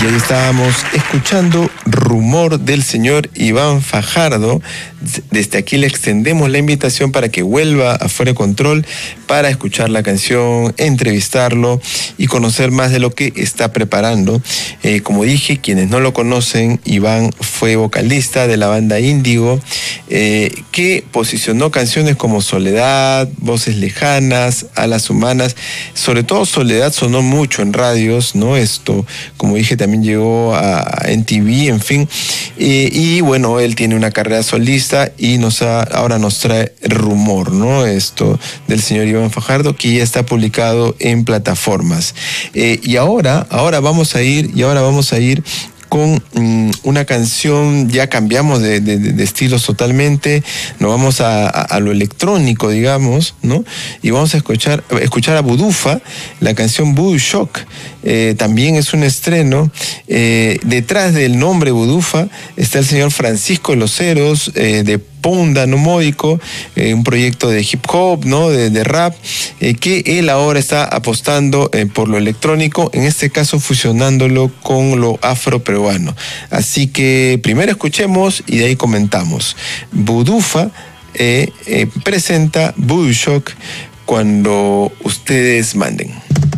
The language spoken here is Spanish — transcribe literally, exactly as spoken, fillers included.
Y ahí estábamos escuchando Rumor del señor Iván Fajardo. Desde aquí le extendemos la invitación para que vuelva a Fuera de Control para escuchar la canción, entrevistarlo y conocer más de lo que está preparando. Eh, como dije, quienes no lo conocen, Iván fue vocalista de la banda Índigo, eh, que posicionó canciones como Soledad, Voces Lejanas, Alas Humanas. Sobre todo Soledad sonó mucho en radios, ¿no? Esto, como dije, también llegó a M T V, en fin. Eh, y bueno, él tiene una carrera solista y nos ha, ahora nos trae Rumor, ¿no? Esto del señor Iván Fajardo, que ya está publicado en plataformas. Eh, y ahora, ahora vamos a ir, y ahora vamos a ir con um, una canción. Ya cambiamos de, de, de estilos totalmente, nos vamos a, a, a lo electrónico, digamos, ¿no? Y vamos a escuchar, escuchar a Budufa, la canción Voodoo Shock. Eh, también es un estreno. Eh, detrás del nombre Budufa está el señor Francisco Los Heros, eh, de Ponda Numódico, eh, un proyecto de hip hop, ¿no? de, de rap, eh, que él ahora está apostando eh, por lo electrónico, en este caso fusionándolo con lo afroperuano. Así que primero escuchemos y de ahí comentamos. Budufa eh, eh, presenta Voodoo Shock cuando ustedes manden.